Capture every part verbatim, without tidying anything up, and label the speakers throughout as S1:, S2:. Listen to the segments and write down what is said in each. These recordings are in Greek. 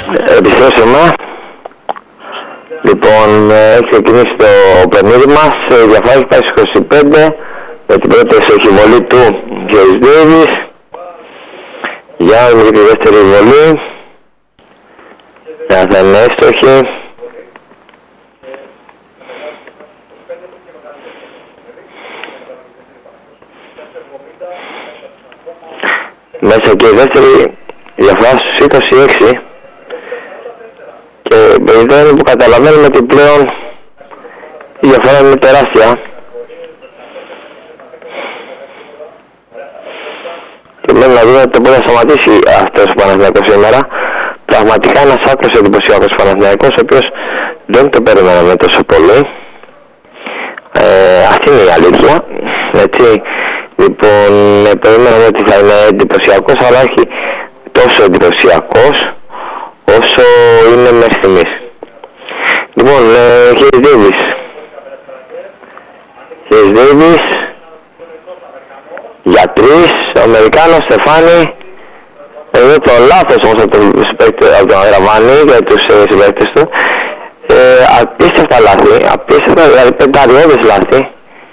S1: Επιστρέψαμε. Λοιπόν, έχει ξεκινήσει το παιχνίδι μας. Η διαφορά έχει πάει στους είκοσι πέντε με την πρώτη εσωχημολή του Χέις Ντέιβις. Για να δούμε τη δεύτερη βολή. Να θα είναι έστοχη. Μέσα και η δεύτερη διαφορά στους είκοσι έξι. Και περιμένουμε που καταλαβαίνουμε ότι πλέον η διαφορά είναι τεράστια. Και μένει να δούμε το μπορεί να σταματήσει αυτός ο Παναθηναϊκός σήμερα. Πραγματικά ένας άκρος εντυπωσιακός Παναθηναϊκός, ο οποίος δεν το περιμέναμε τόσο πολύ. Ε, αυτή είναι η αλήθεια. Έτσι, λοιπόν, περιμέναμε ότι θα είναι εντυπωσιακός, αλλά όχι τόσο εντυπωσιακός όσο είναι μέχρι στιγμής. Λοιπόν, Χέις Ντέιβις. Χέις Ντέιβις. Για τρεις, ο Αμερικάνος Στεφάνι. Εδώ το λάθος όμως από τον Αγραβάνη για τους συμπαίκτες του. Ε, απίστευτα λάθη, απίστευτα, δηλαδή πενταριώδες λάθη.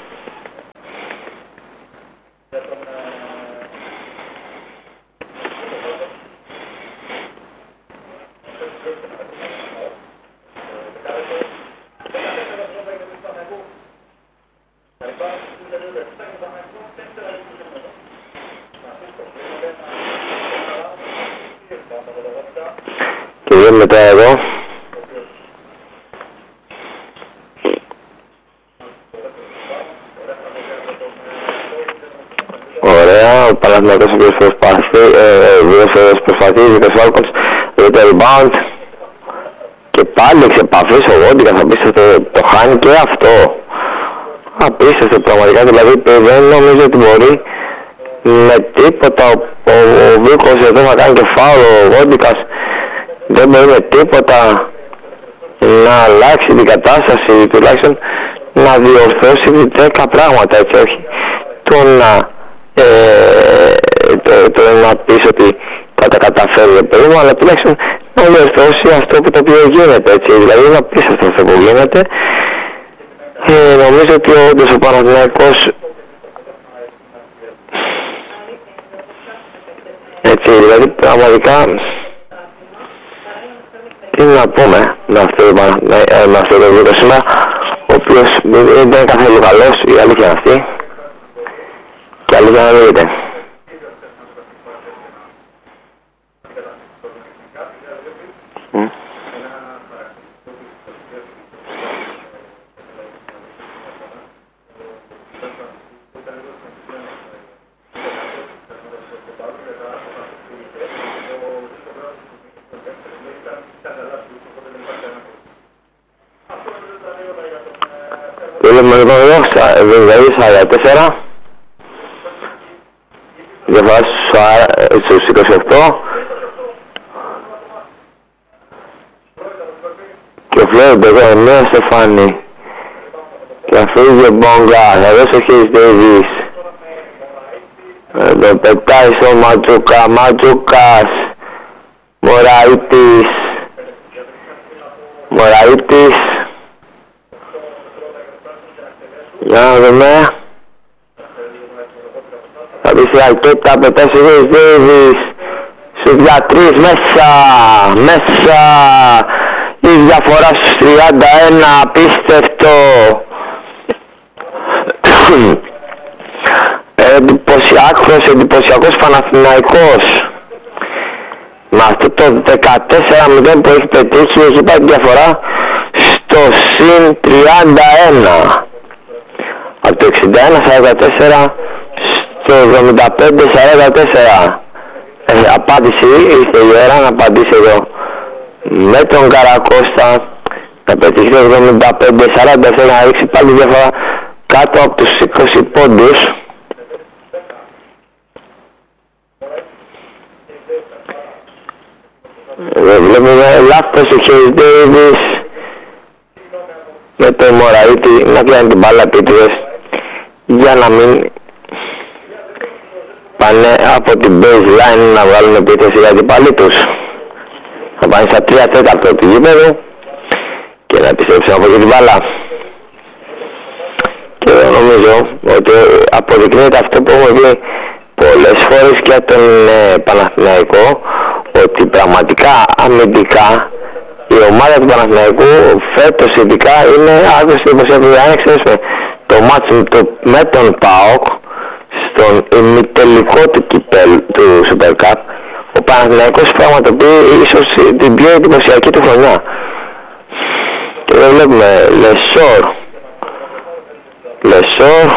S1: Και βγαίνουμε μετά εδώ. Ωραία, ο Παναθηναϊκός ο οποίος προσπαθεί, ε, προσπαθεί για τους Falcons, για το rebound. Και πάλι εξ επαφής ο Γόντικας, απίστευτο, το χάνει και αυτό. Απίστευτο πραγματικά, δηλαδή δεν νομίζω ότι μπορεί με τίποτα ο, ο, ο Βίκος εδώ θα κάνει και φάουλ, ο Γόντικας δεν μπορεί με τίποτα να αλλάξει την κατάσταση, τουλάχιστον να διορθώσει δέκα πράγματα, έτσι, όχι το να, ε, το, το να πεις ότι θα τα καταφέρει περίπου, αλλά τουλάχιστον να διορθώσει αυτό που το οποίο γίνεται, έτσι, δηλαδή να πεις αυτό που γίνεται. Ε, νομίζω ότι όντως ο Παναθηναϊκός, έτσι, δηλαδή πραγματικά τι να πούμε με αυτό, με, με αυτό το βίντεο σήμερα, ο οποίος δεν είναι καθόλου καλός, η αλήθεια είναι αυτή και αλήθεια να δείτε. Mm. Βλέπουμε λοιπόν εδώ, δηλαδή σαράντα τέσσερα, διαφορά στους είκοσι οκτώ. Και ο Φλόρντ εδώ, νέο Στεφάνι. Και αφήνει ο Μπόγκα, θα δώσει ο Χέις Ντέιβις. Εδώ πετάει στο Ματζούκα, Ματζούκας. Μωραΐτης. Μωραΐτης. Για να δούμε. Θα δεις η ρακέτα, πετάει ο Χέις Ντέιβις. Στους για τρεις, μέσα, μέσα. Η διαφορά στους τριάντα ένα, απίστευτο. Εντυπωσιακός, εντυπωσιακός Παναθηναϊκός. Με αυτό το δεκατέσσερα μηδέν που έχει πετύχει, έχει πάει τη διαφορά στο συν τριάντα ένα. Από το εξήντα ένα σαράντα τέσσερα στο εβδομήντα πέντε σαράντα τέσσερα. Ε, απάντηση, ήρθε η ώρα να απαντήσει εδώ με τον Καρακώστα, να πετύχει το εβδομήντα πέντε σαράντα τέσσερα, να ρίξει πάλι διαφορά κάτω από τους είκοσι πόντους. Εδώ βλέπουμε λάθος ο Χέις Ντέιβις με τον Μωραΐτη να πιάνει την μπάλα επίτηδες για να μην πάνε από την baseline να βγάλουν επίθεση για την πάλι τους. θα πάνε στα τρία τέταρτα του γήπεδου και να επιστρέψουν από εκεί την μπάλα. Και νομίζω ότι αποδεικνύεται αυτό που έχουμε δει πολλές φορές και τον ε, Παναθηναϊκό, ότι πραγματικά αμυντικά η ομάδα του Παναθηναϊκού φέτος ειδικά είναι άκρως εντυπωσιακή. Αν εξαιρέσουμε το μάτσο με τον ΠΑΟΚ στον ημιτελικό του κυπέλου του Super Cup, ο Παναθηναϊκός πραγματοποιεί ίσως την πιο εντυπωσιακή του χρονιά. Και εδώ βλέπουμε Λεσόρ, Λεσόρ,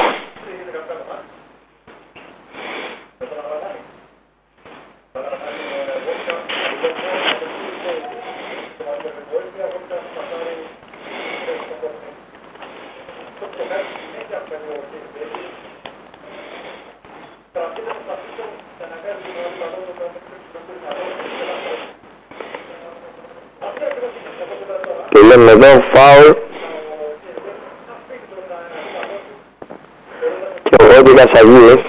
S1: και λέμε εδώ φάουλ και ο Ρόντιγκας θα βγει.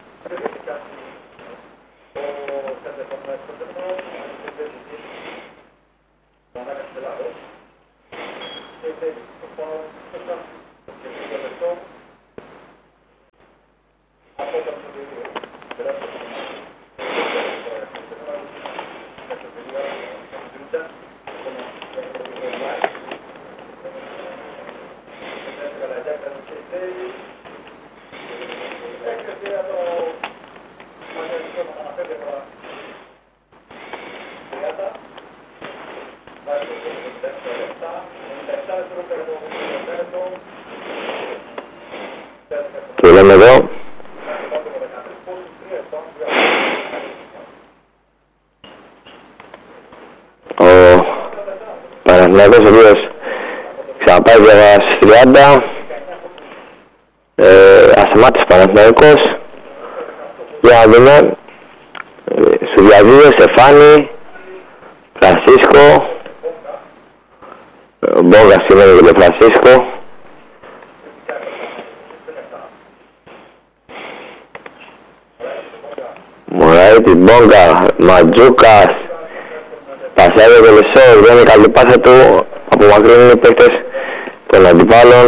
S1: Και λέμε εδώ ο Παναθηναϊκός, ο οποίος ξαναπάει για στις τριάντα, ε, ασταμάτησε Παναθηναϊκός. Για να δούμε, ε, σου διαδίδω Στεφάνη, Φρανσίσκο, Μπόγκα σήμερα για τον Φρανσίσκο. Μωραήτη, Μπόγκα, Ματζούκας, πασάρει το Λεσόρ, δεν είναι καλή πάσα του, απομακρύνουν οι παίκτες των αντιπάλων.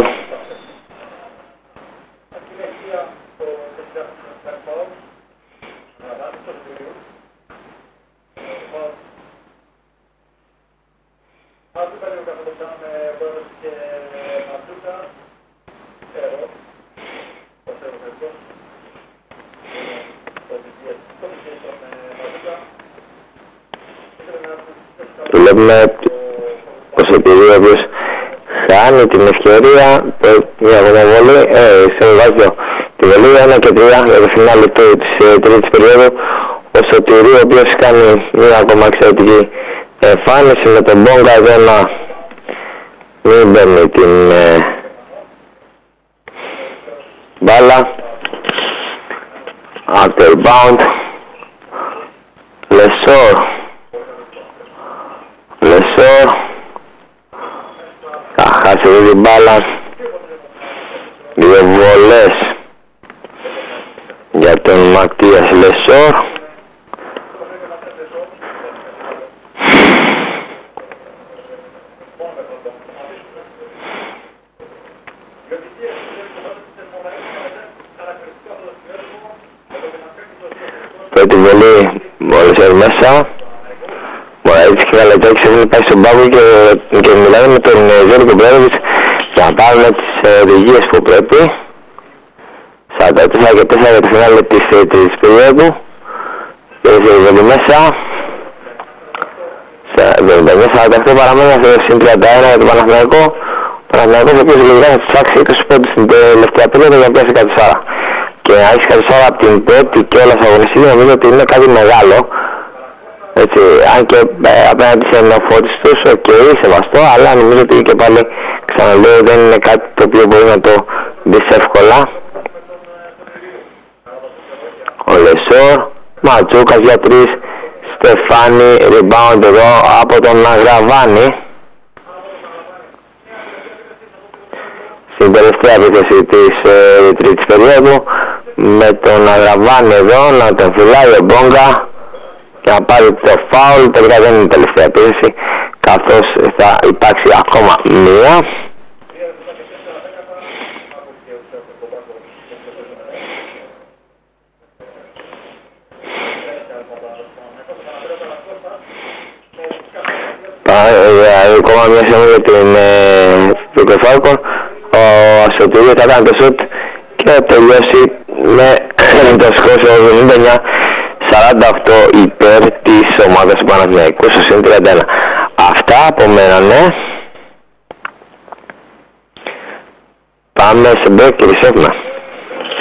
S1: Βλέπουμε πως ο Πυρίου, ο οποίος χάνει την ευκαιρία, μια ακόμα βολή, ε, σε βάζω τη βολή ένα και τρία για το φινάλι του της ε, τρίτης περίοδου. Ο Σωτηρίου, ο οποίος κάνει μια ακόμα εξαιρετική εμφάνιση με τον Μπόγκα εδώ να μην παίρνει την ε, μπάλα. After rebound, Λεσόρ, Λεσόρ, θα χάσει την μπάλα. Δύο βολές για τον Ματίας Λεσόρ. Πρώτη βολή μόλις μέσα. Έτσι και Καλατζάκης έχουν πάει στον πάγκο και, και μιλάμε με τον Ζόρικο Μπρέδοβιτς για να πάρουμε τις οδηγίες που πρέπει. σαράντα τέσσερα και τέσσερα για το φινάλε της, της περίοδου. Και σε μέσα. εβδομήντα εννιά σαράντα οκτώ παραμένει αυτό το συν τριάντα ένα για τον Παναθηναϊκό. Ο Παναθηναϊκός ο οποίος λιγά θα ψάξει είκοσι πόντους στην τελευταία περίοδο για να πιάσει κατοσάρα. Και να έχεις κατοσάρα από την πρώτη και όλας αγωνιστική νομίζω ότι είναι κάτι μεγάλο. Έτσι, αν και ε, απέναντι σε νεοφώτιστους, οκ, okay, σεβαστό, αλλά νομίζω ότι και πάλι, ξαναλέω, δεν είναι κάτι το οποίο μπορεί να το δεις εύκολα. Ο Λεσόρ, Ματζούκας για τρεις, Στεφάνη, rebound εδώ από τον Αγραβάνη. Στην τελευταία επίθεση της ε, τρίτης περίοδου, με τον Αγραβάνη εδώ να τον φυλάει ο Μπόγκα. και να πάρει το φάουλ. Τελικά δεν είναι η τελευταία επίθεση, καθώς θα υπάρξει ακόμα μία. Ακόμα μια στιγμή για την Φάλκον. Ο Σωτηρίου θα κάνει το σουτ και θα τελειώσει με το σκορ εβδομήντα εννιά σαράντα οκτώ υπέρ της ομάδας του Παναθηναϊκού στο συν τριάντα ένα. Αυτά από μένα, ναι. Πάμε σε break και επιστρέφουμε.